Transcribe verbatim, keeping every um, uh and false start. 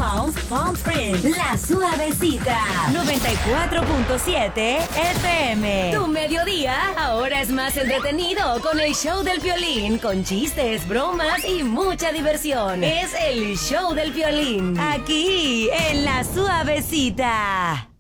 Palms, Palm Springs, La Suavecita, noventa y cuatro punto siete F M. Tu mediodía ahora es más entretenido con el show del Piolín, con chistes, bromas y mucha diversión. Es el show del Piolín, aquí en La Suavecita.